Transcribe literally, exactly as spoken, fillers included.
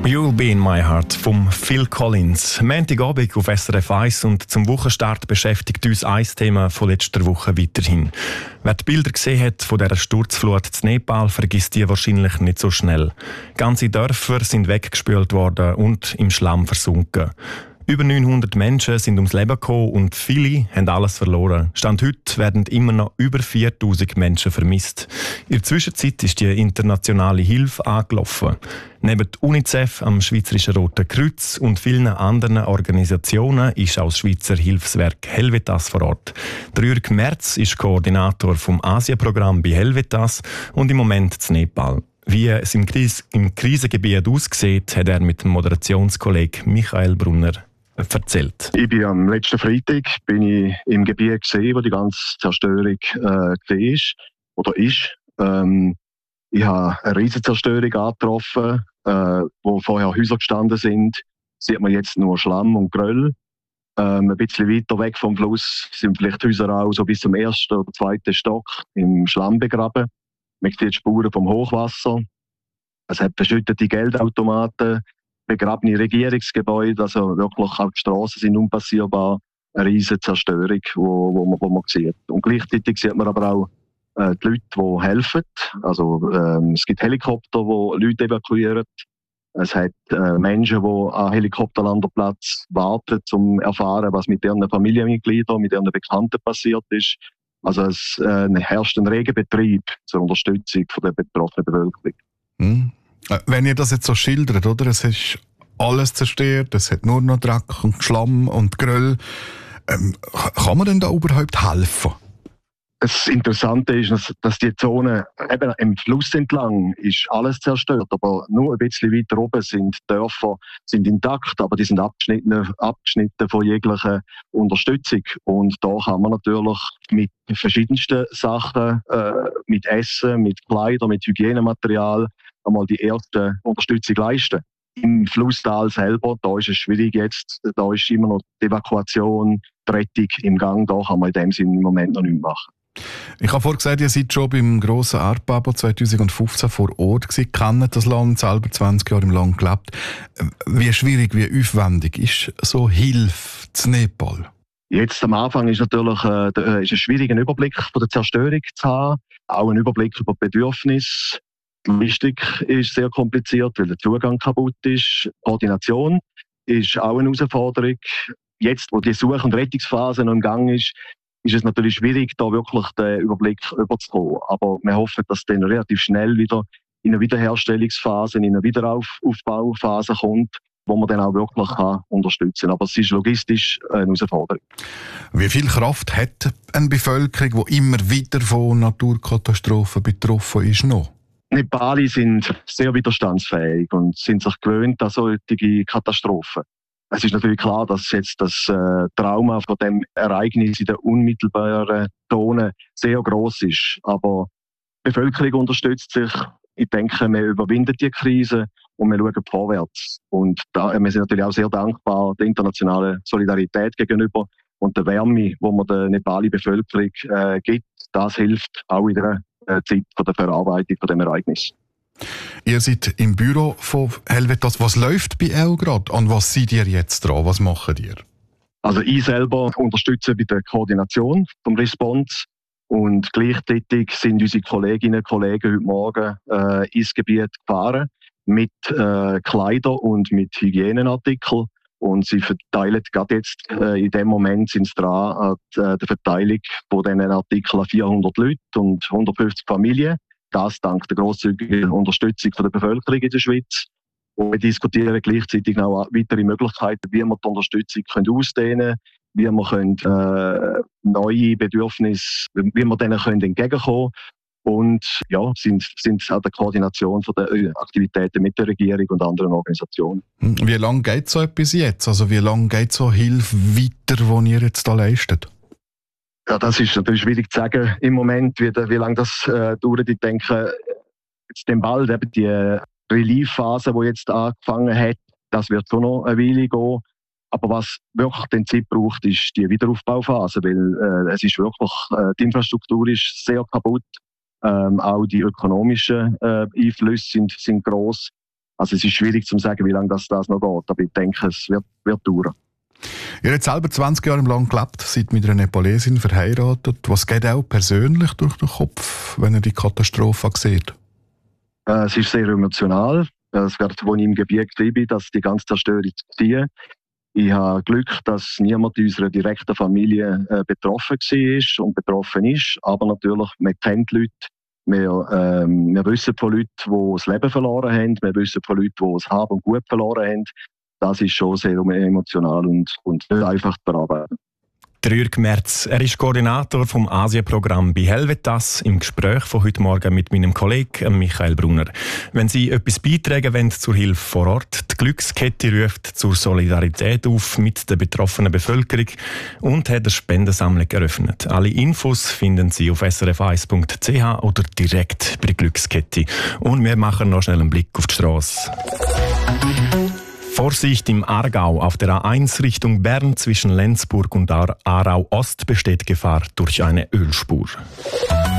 You'll Be in My Heart vom Phil Collins. Montagabend auf S R F eins und zum Wochenstart beschäftigt uns ein Thema von letzter Woche weiterhin. Wer die Bilder gesehen hat von dieser Sturzflut in Nepal, vergisst die wahrscheinlich nicht so schnell. Ganze Dörfer sind weggespült worden und im Schlamm versunken. Über neunhundert Menschen sind ums Leben gekommen und viele haben alles verloren. Stand heute werden immer noch über viertausend Menschen vermisst. In der Zwischenzeit ist die internationale Hilfe angelaufen. Neben UNICEF, am Schweizerischen Roten Kreuz und vielen anderen Organisationen ist auch das Schweizer Hilfswerk Helvetas vor Ort. Der Jürg Merz ist Koordinator vom Asienprogramm bei Helvetas und im Moment in Nepal. Wie es im, Kris- im Krisengebiet aussieht, hat er mit dem Moderationskollegen Michael Brunner erzählt. Ich bin am letzten Freitag bin ich im Gebiet gesehen, wo die ganze Zerstörung äh, gesehen ist oder ist. Ähm, ich habe eine riesige Zerstörung angetroffen, äh, wo vorher Häuser gestanden sind. Sieht man jetzt nur Schlamm und Geröll. Ähm, ein bisschen weiter weg vom Fluss sind vielleicht Häuser auch so bis zum ersten oder zweiten Stock im Schlamm begraben. Man sieht Spuren vom Hochwasser. Es hat verschüttete Geldautomaten, begrabene Regierungsgebäude, also wirklich auch die Strassen sind unpassierbar. Eine riesige Zerstörung, wo, wo, man, wo man sieht. Und gleichzeitig sieht man aber auch äh, die Leute, die helfen. Also, ähm, es gibt Helikopter, die Leute evakuieren. Es hat äh, Menschen, die an Helikopterlandeplatz warten, um zu erfahren, was mit ihren Familienmitgliedern, mit ihren Bekannten passiert ist. Also es äh, herrscht ein reger Betrieb zur Unterstützung von der betroffenen Bevölkerung. Hm. Wenn ihr das jetzt so schildert, oder? Es ist alles zerstört, es hat nur noch Dreck und Schlamm und Geröll. Ähm, kann man denn da überhaupt helfen? Das Interessante ist, dass, dass die Zone eben im Fluss entlang ist alles zerstört, aber nur ein bisschen weiter oben sind Dörfer sind intakt, aber die sind abgeschnitten, abgeschnitten von jeglicher Unterstützung. Und da kann man natürlich mit verschiedensten Sachen, äh, mit Essen, mit Kleidern, mit Hygienematerial einmal die erste Unterstützung leisten. Im Flusstal selber, da ist es schwierig jetzt, da ist immer noch die Evakuation, die Rettung im Gang, da kann man in dem Sinne im Moment noch nichts machen. Ich habe vorhin gesagt, ihr seid schon beim grossen Erdbeben zweitausendfünfzehn vor Ort gewesen, kennt das Land, selber zwanzig Jahre im Land gelebt. Wie schwierig, wie aufwendig ist so Hilfe in Nepal? Jetzt am Anfang ist natürlich äh, ist ein schwieriger Überblick von der Zerstörung zu haben, auch ein Überblick über die Bedürfnisse. Die Logistik ist sehr kompliziert, weil der Zugang kaputt ist. Koordination ist auch eine Herausforderung. Jetzt, wo die Such- und Rettungsphase noch im Gang ist, ist es natürlich schwierig, da wirklich den Überblick überzukommen. Aber wir hoffen, dass es dann relativ schnell wieder in eine Wiederherstellungsphase, in eine Wiederaufbauphase kommt, wo man dann auch wirklich kann unterstützen kann. Aber es ist logistisch eine Herausforderung. Wie viel Kraft hat eine Bevölkerung, die immer wieder von Naturkatastrophen betroffen ist, noch? Nepali sind sehr widerstandsfähig und sind sich gewöhnt an solche Katastrophen. Es ist natürlich klar, dass jetzt das äh, Trauma von dem Ereignis in der unmittelbaren Zone sehr groß ist. Aber die Bevölkerung unterstützt sich. Ich denke, wir überwinden die Krise und wir schauen vorwärts. Und da, wir sind natürlich auch sehr dankbar der internationalen Solidarität gegenüber und der Wärme, die man der Nepali-Bevölkerung äh, gibt. Das hilft auch in der äh, Zeit von der Verarbeitung von dem Ereignis. Ihr seid im Büro von Helvetas. Was läuft bei euch gerade? An was seid ihr jetzt dran? Was macht ihr? Also ich selber unterstütze bei der Koordination vom Response und gleichzeitig sind unsere Kolleginnen und Kollegen heute Morgen äh, ins Gebiet gefahren mit äh, Kleidern und mit Hygieneartikeln und sie verteilen gerade jetzt, äh, in dem Moment sind sie dran an äh, der Verteilung von diesen Artikeln an vierhundert Leute und hundertfünfzig Familien. Das dank der grosszügigen Unterstützung von der Bevölkerung in der Schweiz. Und wir diskutieren gleichzeitig auch weitere Möglichkeiten, wie wir die Unterstützung können ausdehnen können, wie wir können, äh, neue Bedürfnisse, wie wir denen können entgegenkommen können. Und ja, sind, sind an der Koordination von der Aktivitäten mit der Regierung und anderen Organisationen. Wie lange geht so etwas jetzt? Also wie lange geht so Hilfe weiter, die ihr jetzt da leistet? Ja, das ist natürlich schwierig zu sagen im Moment, wie, wie lange das äh, dauert. Ich denke, jetzt dem bald eben die Relief-Phase, die jetzt angefangen hat, das wird schon noch eine Weile gehen. Aber was wirklich den Zeit braucht, ist die Wiederaufbauphase, weil äh, es ist wirklich, äh, die Infrastruktur ist sehr kaputt. Ähm, auch die ökonomischen äh, Einflüsse sind, sind gross. Also es ist schwierig zu sagen, wie lange das, das noch geht, aber ich denke, es wird, wird dauern. Ihr habt selber zwanzig Jahre im Land gelebt, seid mit einer Nepalesin verheiratet. Was geht auch persönlich durch den Kopf, wenn ihr die Katastrophe sieht? Äh, es ist sehr emotional. Es wird, wo ich im Gebiet war, dass die ganze Zerstörung zu ziehen. Ich habe Glück, dass niemand in unserer direkten Familie äh, betroffen war und betroffen ist. Aber natürlich, man kennt Leute. Wir, ähm, wir wissen von Leuten, die das Leben verloren haben. Wir wissen von Leuten, die das Hab und Gut verloren haben. Das ist schon sehr emotional und, und nicht einfach zu bearbeiten. Der Jürg Merz, er ist Koordinator vom Asienprogramm bei Helvetas, im Gespräch von heute Morgen mit meinem Kollegen Michael Brunner. Wenn Sie etwas beitragen wollen zur Hilfe vor Ort, die Glückskette ruft zur Solidarität auf mit der betroffenen Bevölkerung und hat eine Spendensammlung eröffnet. Alle Infos finden Sie auf s r f eins punkt c h oder direkt bei der Glückskette. Und wir machen noch schnell einen Blick auf die Strasse. Vorsicht im Aargau. Auf der A eins Richtung Bern zwischen Lenzburg und Aarau Ost besteht Gefahr durch eine Ölspur.